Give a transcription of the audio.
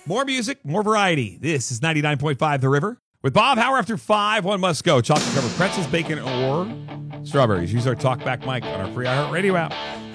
More music, more variety. This is 99.5 The River. With Bob Hauer after 5, one must go. Chocolate covered pretzels, bacon, or strawberries. Use our talkback mic on our free iHeartRadio app.